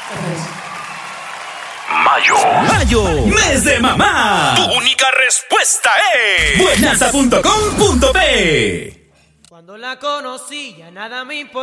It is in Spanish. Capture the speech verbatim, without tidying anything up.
Mayo. Mayo, mes de mamá. Tu única respuesta es buenasa punto com punto pe. Cuando la conocí ya nada me importa.